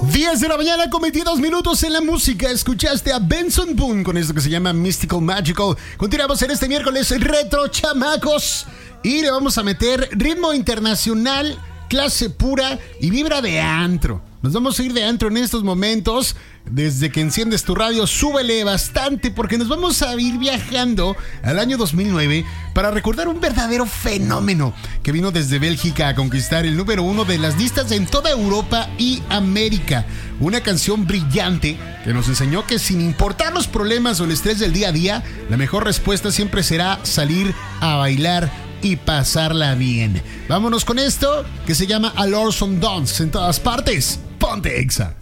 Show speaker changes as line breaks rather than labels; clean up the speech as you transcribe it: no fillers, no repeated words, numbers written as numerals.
10 de la mañana con 22 minutos en la música. Escuchaste a Benson Boone con esto que se llama Mystical Magical. Continuamos en este miércoles retro, chamacos. Y le vamos a meter ritmo internacional, clase pura y vibra de antro. Nos vamos a ir de antro en estos momentos. Desde que enciendes tu radio, súbele bastante porque nos vamos a ir viajando al año 2009 para recordar un verdadero fenómeno que vino desde Bélgica a conquistar el número 1 de las listas en toda Europa y América. Una canción brillante que nos enseñó que sin importar los problemas o el estrés del día a día, la mejor respuesta siempre será salir a bailar y pasarla bien. Vámonos con esto que se llama Allures on Dance en todas partes. Ponte Exa.